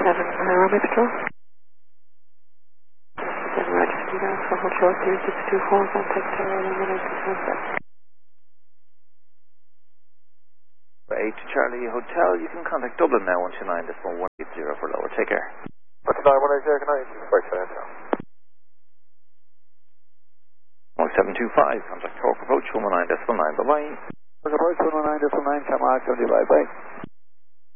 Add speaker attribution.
Speaker 1: Army Patrol. 7 Roger, Steve, so hold short 3624, contact Tower 118
Speaker 2: 8 Charlie Hotel, you can contact Dublin now, 129.180 for lower. Take care.
Speaker 3: 129.180, good night. Right, Hotel.
Speaker 2: 1725, contact Cork Approach 119.9, bye-bye.
Speaker 3: Approach 119.9, Camargue 70, bye-bye.